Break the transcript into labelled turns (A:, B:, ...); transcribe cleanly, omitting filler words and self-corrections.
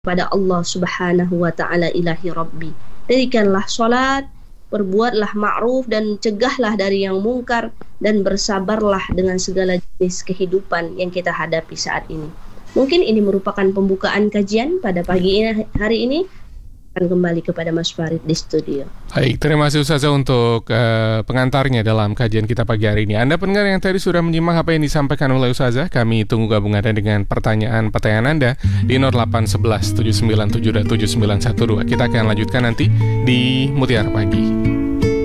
A: pada Allah Subhanahu wa taala, ilahi Rabbi. Dirikanlah salat, perbuatlah ma'ruf dan cegahlah dari yang mungkar, dan bersabarlah dengan segala jenis kehidupan yang kita hadapi saat ini. Mungkin ini merupakan pembukaan kajian pada pagi hari ini. Akan kembali kepada Mas Farid di studio.
B: Baik, terima kasih Ustazah untuk pengantarnya dalam kajian kita pagi hari ini. Anda pendengar yang tadi sudah menyimak apa yang disampaikan oleh Ustazah, kami tunggu gabungan Anda dengan pertanyaan Anda di 0811 797 7912. Kita akan lanjutkan nanti di Mutiara Pagi.